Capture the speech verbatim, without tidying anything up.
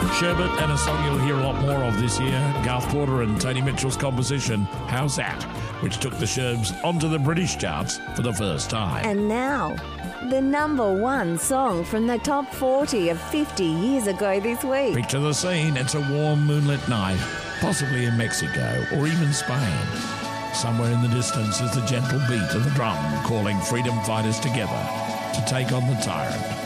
Sherbet, and a song you'll hear a lot more of this year, Garth Porter and Tony Mitchell's composition, How's That?, which took the Sherbs onto the British charts for the first time. And now, the number one song from the top forty of fifty years ago this week. Picture the scene. It's a warm moonlit night, possibly in Mexico or even Spain. Somewhere in the distance is the gentle beat of the drum calling freedom fighters together to take on the tyrant.